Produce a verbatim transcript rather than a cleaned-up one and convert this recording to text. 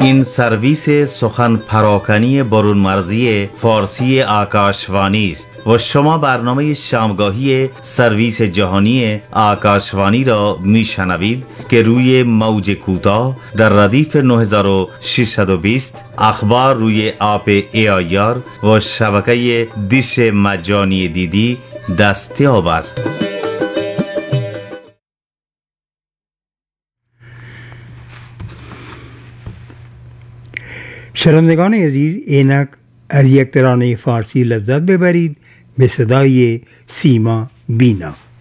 این سرویس سخن پراکنی برون مرزی فارسی آکاشوانی است و شما برنامه شامگاهی سرویس جهانی آکاشوانی را میشنوید که روی موج کوتاه در ردیف نه هزار و ششصد و بیست، اخبار روی آپ ای آی آر و شبکه دیش مجانی دیدی دستیاب است. شنوندگان عزیز، اینک از یک ترانه فارسی لذت ببرید به صدای سیما بینا.